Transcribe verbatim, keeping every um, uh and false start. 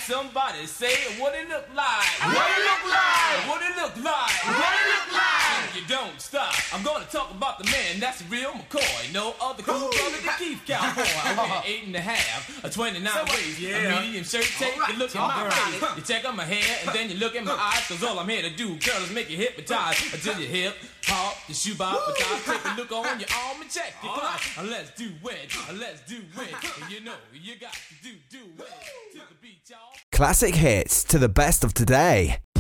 Somebody say what it look like. What it look like? What it look like. What it look like? You don't stop. I'm gonna talk about the man that's real McCoy. No other cool brother than Keith Cowboy. I wear eight and a half, a twenty-nine waist, yeah. a medium shirt. Take All right. a look at my face. You check out my hair and then you look at my eyes. Cause all I'm here to do, girl, is make you hypnotized until you hip hop, the shoe bob, but take a look on your arm and check it. Come on, let's do it. Let's do it. And you know you got to do do it to the beat, y'all. Classic hits to the best of today.